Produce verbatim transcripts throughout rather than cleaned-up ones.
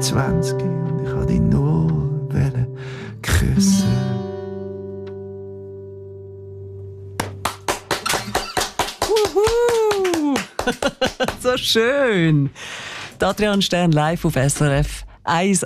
zwanzig und ich wollte dich nur küssen. So schön. Adrian Stern live auf S R F eins.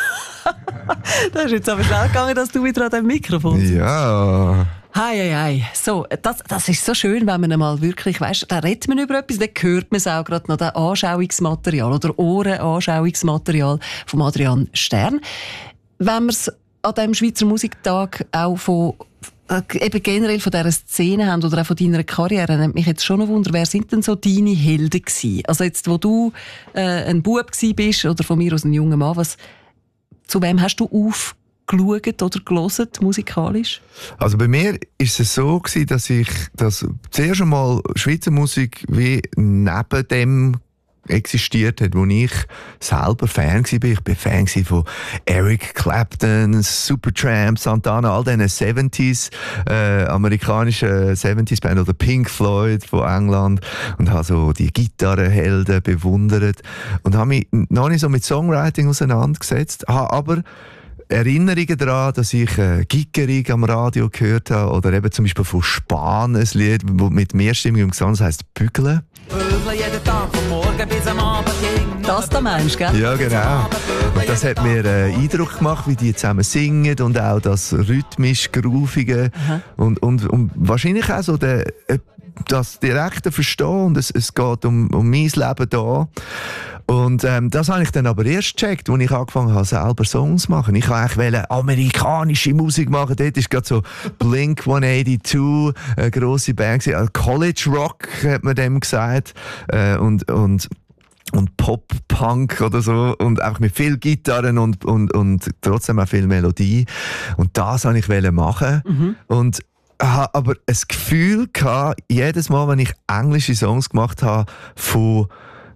Das ist jetzt aber schnell gegangen, dass du wieder an dem Mikrofon sitzt. Ja. Hei, hei, hei. So, das, das ist so schön, wenn man einmal wirklich, weißt, da redet man über etwas, dann hört man es auch gerade noch, das Anschauungsmaterial oder Ohrenanschauungsmaterial von Adrian Stern. Wenn man es an diesem Schweizer Musiktag auch von äh, eben generell von dieser Szene haben oder auch von deiner Karriere, nimmt mich jetzt schon noch Wunder, wer sind denn so deine Helden gewesen? Also jetzt, wo du äh, ein Bub gewesen bist oder von mir aus ein junger Mann, was, zu wem hast du aufgeschaut oder gelesen, musikalisch? Also bei mir ist es so gewesen, dass ich das zuerst einmal Schweizer Musik wie neben dem existiert hat, wo ich selber Fan war. Ich war Fan von Eric Clapton, Supertramp, Santana, all diesen siebziger äh, amerikanischen siebziger Band oder Pink Floyd von England und habe so die Gitarrenhelden bewundert und habe mich noch nicht so mit Songwriting auseinandergesetzt, habe aber Erinnerungen daran, dass ich äh, Giggerig am Radio gehört habe oder eben zum Beispiel von Spahn ein Lied mit mehrstimmigem Gesang, das heisst «Bügeln». Jeden Tag von morgen bis am Abend. Das da meinst du, gell? Ja, genau. Und das hat mir äh, Eindruck gemacht, wie die zusammen singen und auch das rhythmisch Groovige und, und, und wahrscheinlich auch so der, äh, das direkte Verstehen. Und es, es geht um, um mein Leben da. Und ähm, das habe ich dann aber erst gecheckt, als ich angefangen habe, selber Songs zu machen. Ich wollte eigentlich amerikanische Musik machen. Dort ist gerade so Blink hundertzweiundachtzig, eine grosse Band, also College Rock hat man dem gesagt. Äh, und, und und Pop-Punk oder so und einfach mit viel Gitarren und, und, und trotzdem auch viel Melodie. Und das wollte ich machen. Mhm. Und habe aber ein Gefühl gehabt, jedes Mal, wenn ich englische Songs gemacht habe, von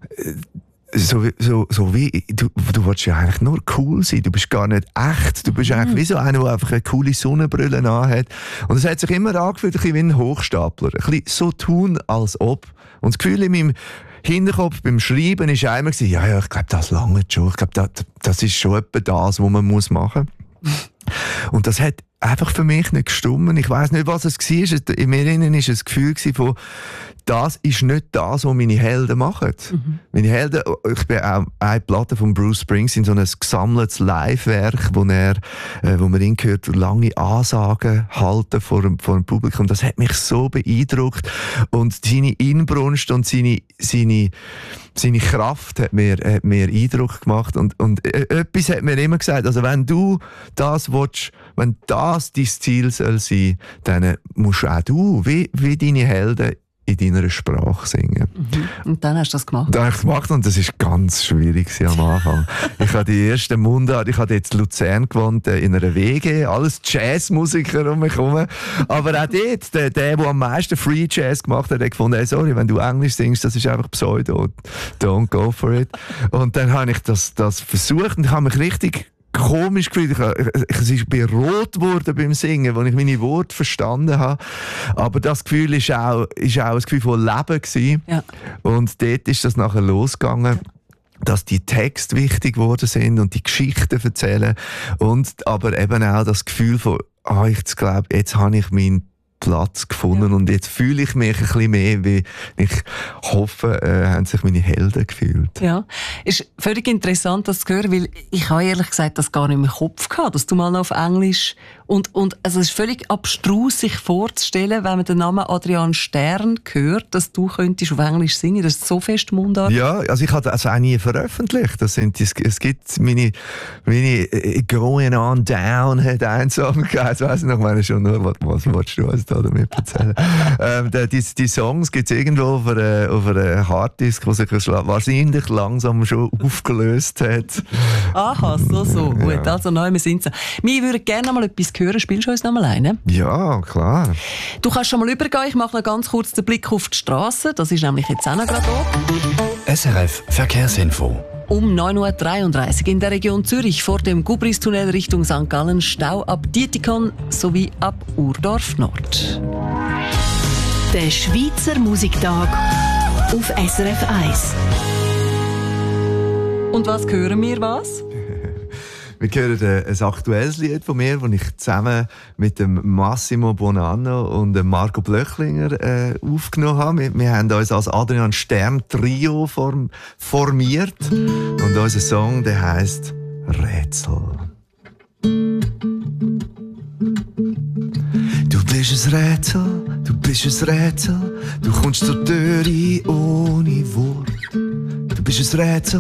So, so, so wie, du, du willst ja eigentlich nur cool sein, du bist gar nicht echt, du bist mhm. eigentlich wie so einer, der einfach eine coole Sonnenbrille anhat. Und es hat sich immer angefühlt, ein bisschen wie ein Hochstapler. Ein bisschen so tun, als ob. Und das Gefühl in meinem Hinterkopf beim Schreiben war einmal, ja, ja, ich glaube, das lange schon. Ich glaube, das, das ist schon etwa das, was man muss machen muss. Und das hat einfach für mich nicht gestimmt. Ich weiss nicht, was es war. In mir innen war es ein Gefühl von, das ist nicht das, was meine Helden machen. Mhm. Meine Helden, ich bin auch eine Platte von Bruce Springsteen, so ein gesammeltes Live-Werk, wo er, äh, wo man ihn hört, lange Ansagen halten vor dem, vor dem Publikum. Das hat mich so beeindruckt. Und seine Inbrunst und seine, seine, seine Kraft hat mir, hat mir Eindruck gemacht. Und, und äh, etwas hat mir immer gesagt, also wenn du das willst, wenn das dein Ziel soll sein, dann musst auch du, wie, wie deine Helden, in deiner Sprache singen. Mhm. Und dann hast du das gemacht? Das habe ich gemacht und das war ganz schwierig am Anfang. Ich habe die ersten Mundart, ich habe jetzt in Luzern gewohnt, in einer W G, alles Jazzmusiker um mich herum. Aber auch dort, der, der, der am meisten Free Jazz gemacht hat, hat gefunden, hey, sorry, wenn du Englisch singst, das ist einfach Pseudo, don't go for it. Und dann habe ich das, das versucht und ich habe mich richtig komisch gefühlt. Ich, ich, ich bin rot geworden beim Singen, als ich meine Worte verstanden habe. Aber das Gefühl war auch, ist auch ein Gefühl von Leben gewesen. Ja. Und dort ist das nachher losgegangen, dass die Texte wichtig geworden sind und die Geschichten erzählen. Und aber eben auch das Gefühl von, ah, ich glaube, jetzt habe ich meinen Platz gefunden ja. und jetzt fühle ich mich ein bisschen mehr, wie ich hoffe, äh, haben sich meine Helden gefühlt. Ja, ist völlig interessant, das zu hören, weil ich habe ehrlich gesagt das gar nicht im Kopf gehabt, dass du mal noch auf Englisch und, und also es ist völlig abstrus, sich vorzustellen, wenn man den Namen Adrian Stern hört, dass du könntest auf Englisch singen, das ist so fest Mundart. Ja, also ich habe das auch nie veröffentlicht. Das sind, es, es gibt meine, meine Going On Down hat einen Song gegeben, das weiss ich noch, meine schon nur, was, was willst du also da damit erzählen? ähm, die, die, die Songs gibt es irgendwo auf einer, auf einer Harddisk, die sich wahrscheinlich langsam schon aufgelöst hat. Aha, so, so. Ja. Gut, also neu, wir sind so. Wir würden gerne noch mal etwas hören. Spielst du uns noch mal einen? Ja, klar. Du kannst schon mal übergehen. Ich mache noch ganz kurz den Blick auf die Straße. Das ist nämlich jetzt auch noch gerade da. S R F Verkehrsinfo. Um neun Uhr dreiunddreißig in der Region Zürich vor dem Gubristunnel Richtung Sankt Gallen Stau ab Dietikon sowie ab Urdorf Nord. Der Schweizer Musiktag auf S R F eins. Und was hören wir was? Wir hören äh, ein aktuelles Lied von mir, das ich zusammen mit dem Massimo Bonanno und dem Marco Blöchlinger äh, aufgenommen habe. Wir, wir haben uns als Adrian Stern Trio form, formiert. Und unser Song, der heisst Rätsel. Du bist ein Rätsel, du bist ein Rätsel. Du kommst zur Tür ein ohne Wort. Du bist ein Rätsel.